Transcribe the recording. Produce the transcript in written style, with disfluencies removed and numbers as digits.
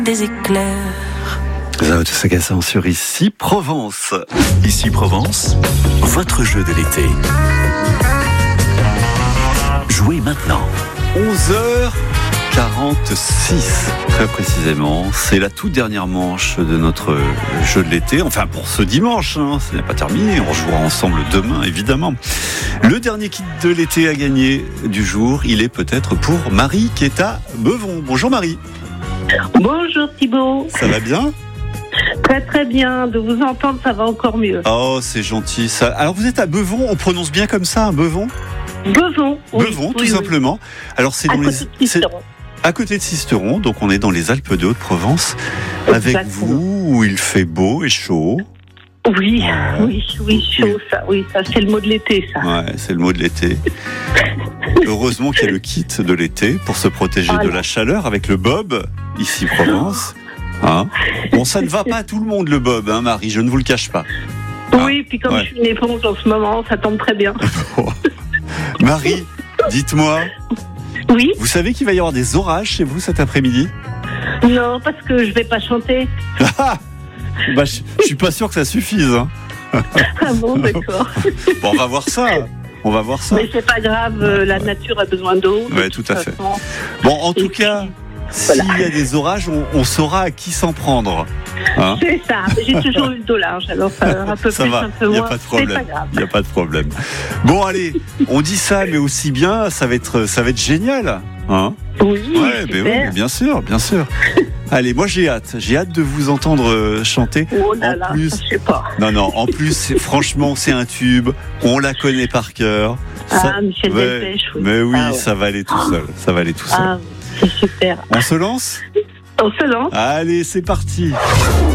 des éclairs. Zao de Sagassan sur Ici Provence. Ici Provence, votre jeu de l'été. Jouez maintenant. 11h46, très précisément. C'est la toute dernière manche de notre jeu de l'été. Enfin, pour ce dimanche, ce n'est pas terminé. On jouera ensemble demain, évidemment. Le dernier kit de l'été à gagner du jour, il est peut-être pour Marie qui est à Beuvron. Bonjour Marie. Bonjour Thibaut. Ça va bien ? Très très bien, de vous entendre ça va encore mieux. Oh, c'est gentil ça. Alors vous êtes à Beuvron, on prononce bien comme ça, Beuvron ? Beuvron, oui, Beuvron, tout oui. simplement. Alors c'est À dans côté de Sisteron. à côté de Sisteron, donc on est dans les Alpes de Haute-Provence avec Exactement. vous où il fait beau et chaud. Oui, Ouais. oui, chaud ça, c'est le mot de l'été ça. Ouais, c'est le mot de l'été. Heureusement qu'il y a le kit de l'été pour se protéger de la chaleur avec le bob, ici Provence. Hein, bon, ça ne va pas à tout le monde le bob, hein, Marie, je ne vous le cache pas. Oui, puis comme Ouais. je suis une éponge en ce moment, ça tombe très bien. Marie, dites-moi, Oui, vous savez qu'il va y avoir des orages chez vous cet après-midi ? non, parce que je vais pas chanter. Bah, je suis pas sûr que ça suffise. Hein. Ah bon, d'accord. Bon, on va voir ça. On va voir ça. Mais c'est pas grave, la nature a besoin d'eau. Ouais, de tout toute à fait. façon. Bon, en tout Et cas, voilà. s'il y a des orages, on saura à qui s'en prendre. Hein ? C'est ça, j'ai toujours eu le dos large, alors un peu Ça plus, va, un peu il n'y a moins, pas de c'est problème. pas grave. Il n'y a pas de problème. Bon, allez, on dit ça, mais aussi bien, ça va être génial. Hein ? Oui, Ouais, super. mais bien sûr, bien sûr. Allez, moi j'ai hâte de vous entendre chanter. Oh là En là, plus- je sais pas. Non, en plus, franchement, c'est un tube. On la connaît par cœur. Michel ouais, Delpech, oui. Mais oui, Ah ouais. ça va aller tout seul. Ça va aller tout seul. Ah, c'est super. On se lance ? On se lance. Allez, c'est parti.